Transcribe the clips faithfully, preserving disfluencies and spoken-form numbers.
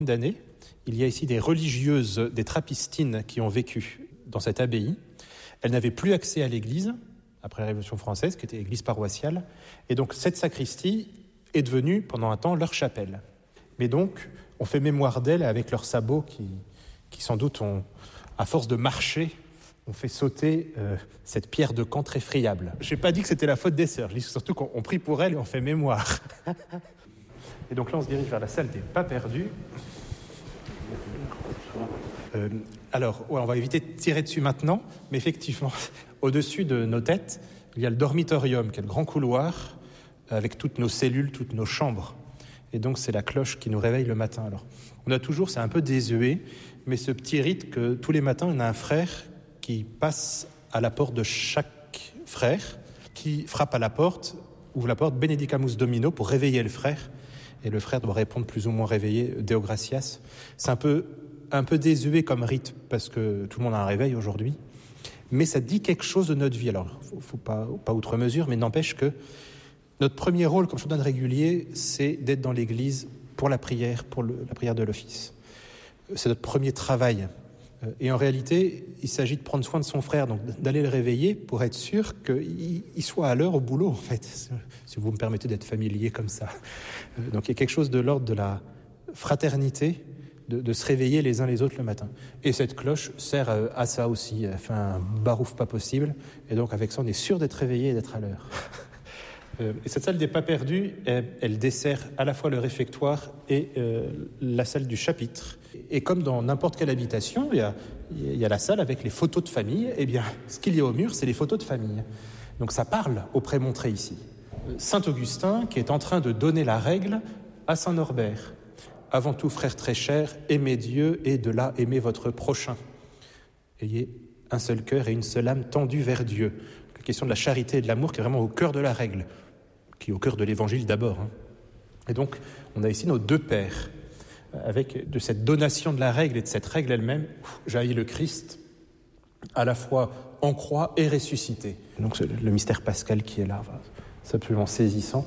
d'années, il y a ici des religieuses, des trappistines qui ont vécu dans cette abbaye. Elles n'avaient plus accès à l'église, après la Révolution française, qui était l'église paroissiale. Et donc cette sacristie est devenue, pendant un temps, leur chapelle. Mais donc, on fait mémoire d'elles avec leurs sabots qui, qui sans doute, ont, à force de marcher, ont fait sauter euh, cette pierre de camp très friable. Je n'ai pas dit que c'était la faute des sœurs, je dis surtout qu'on prie pour elles et on fait mémoire. Et donc là, on se dirige vers la salle des pas perdus. Euh, alors, ouais, on va éviter de tirer dessus maintenant, mais effectivement, au-dessus de nos têtes, il y a le dormitorium, qui est le grand couloir, avec toutes nos cellules, toutes nos chambres. Et donc, c'est la cloche qui nous réveille le matin. Alors, on a toujours, c'est un peu désuet, mais ce petit rite que tous les matins, on a un frère qui passe à la porte de chaque frère, qui frappe à la porte, ouvre la porte, Benedicamus Domino, pour réveiller le frère. Et le frère doit répondre plus ou moins réveillé, Deo gratias. C'est un peu, un peu désuet comme rite, parce que tout le monde a un réveil aujourd'hui. Mais ça dit quelque chose de notre vie. Alors, il ne faut pas, pas outre mesure, mais n'empêche que notre premier rôle comme chaudonne régulier, c'est d'être dans l'église pour la prière, pour le, la prière de l'office. C'est notre premier travail. Et en réalité, il s'agit de prendre soin de son frère, donc d'aller le réveiller pour être sûr qu'il soit à l'heure au boulot, en fait, si vous me permettez d'être familier comme ça. Donc il y a quelque chose de l'ordre de la fraternité, de, de se réveiller les uns les autres le matin. Et cette cloche sert à ça aussi, elle fait un barouf pas possible, et donc avec ça, on est sûr d'être réveillé et d'être à l'heure. Et cette salle des pas perdus, elle, elle dessert à la fois le réfectoire et euh, la salle du chapitre. Et comme dans n'importe quelle habitation, il y a, il y a la salle avec les photos de famille. Eh bien, ce qu'il y a au mur, c'est les photos de famille. Donc ça parle au prémontré ici. Saint Augustin qui est en train de donner la règle à Saint Norbert. Avant tout, frères très chers, aimez Dieu et de là aimez votre prochain. Ayez un seul cœur et une seule âme tendue vers Dieu. La question de la charité et de l'amour qui est vraiment au cœur de la règle, qui est au cœur de l'évangile d'abord. Hein. Et donc, on a ici nos deux pères, avec de cette donation de la règle et de cette règle elle-même, jaillit le Christ, à la fois en croix et ressuscité. Donc, c'est le mystère pascal qui est là, c'est absolument saisissant.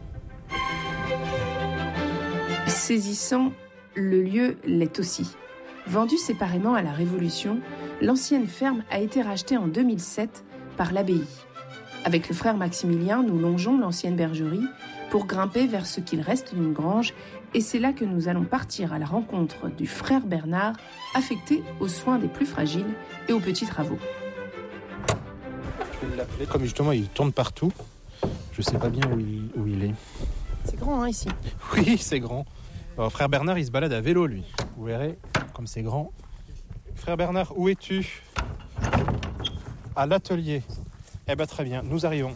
Saisissant, le lieu l'est aussi. Vendue séparément à la Révolution, l'ancienne ferme a été rachetée en deux mille sept par l'abbaye. Avec le frère Maximilien, nous longeons l'ancienne bergerie pour grimper vers ce qu'il reste d'une grange, et c'est là que nous allons partir à la rencontre du frère Bernard, affecté aux soins des plus fragiles et aux petits travaux. Je vais l'appeler. Comme justement il tourne partout, je ne sais pas bien où il, où il est. C'est grand hein, ici. Oui, c'est grand. Alors, frère Bernard, il se balade à vélo, lui. Vous verrez, comme c'est grand. Frère Bernard, où es-tu ? À l'atelier. Eh bien, très bien, nous arrivons.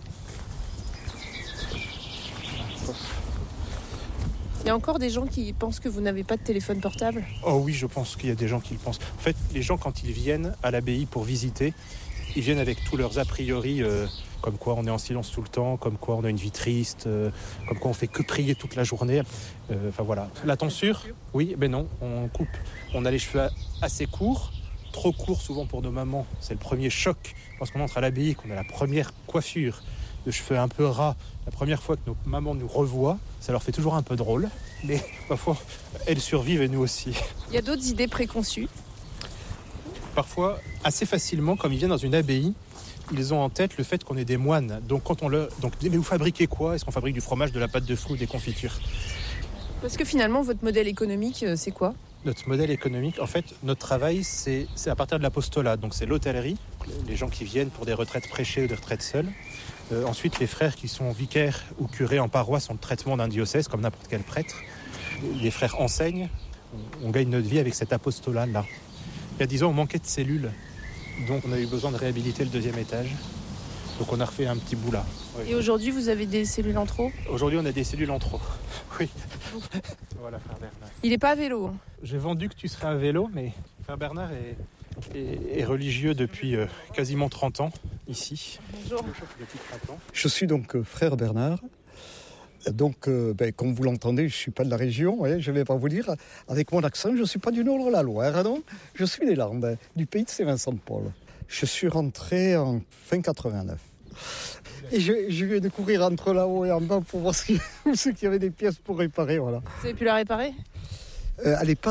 Il y a encore des gens qui pensent que vous n'avez pas de téléphone portable ? Oh oui, je pense qu'il y a des gens qui le pensent. En fait, les gens, quand ils viennent à l'abbaye pour visiter, ils viennent avec tous leurs a priori, euh, comme quoi on est en silence tout le temps, comme quoi on a une vie triste, euh, comme quoi on fait que prier toute la journée. Euh, enfin voilà. La tonsure ? Oui, ben non, on coupe. On a les cheveux assez courts, trop courts souvent pour nos mamans. C'est le premier choc lorsqu'on entre à l'abbaye, qu'on a la première coiffure de cheveux un peu ras. La première fois que nos mamans nous revoient, ça leur fait toujours un peu drôle. Mais parfois, elles survivent et nous aussi. Il y a d'autres idées préconçues ? Parfois, assez facilement, comme ils viennent dans une abbaye, ils ont en tête le fait qu'on est des moines. Donc, quand on leur... Donc, mais vous fabriquez quoi ? Est-ce qu'on fabrique du fromage, de la pâte de fruits, des confitures ? Parce que finalement, votre modèle économique, c'est quoi ? Notre modèle économique, en fait, notre travail, c'est, c'est à partir de l'apostolat. Donc, c'est l'hôtellerie, les gens qui viennent pour des retraites prêchées ou des retraites seules. Euh, ensuite, les frères qui sont vicaires ou curés en paroisse ont le traitement d'un diocèse, comme n'importe quel prêtre. Les frères enseignent. On, on gagne notre vie avec cet apostolat-là. Il y a dix ans, on manquait de cellules. Donc, on a eu besoin de réhabiliter le deuxième étage. Donc, on a refait un petit bout là. Oui. Et aujourd'hui, vous avez des cellules en trop ? Aujourd'hui, on a des cellules en trop. Oui. Voilà, frère Bernard. Il n'est pas à vélo. Hein. J'ai vendu que tu serais à vélo, mais frère Bernard est, est, est religieux depuis euh, quasiment trente ans, ici. Bonjour. Je suis donc euh, frère Bernard. Donc, euh, ben, comme vous l'entendez, je ne suis pas de la région, hein, je ne vais pas vous dire. Avec mon accent, je ne suis pas du nord de la Loire, non. Je suis des Landes, du pays de Saint-Vincent-de-Paul. Je suis rentré en fin quatre-vingt-neuf. Et je, je viens de courir entre là-haut et en bas pour voir ce qu'il y avait des pièces pour réparer. Voilà. Vous avez pu la réparer ? euh, elle n'est pas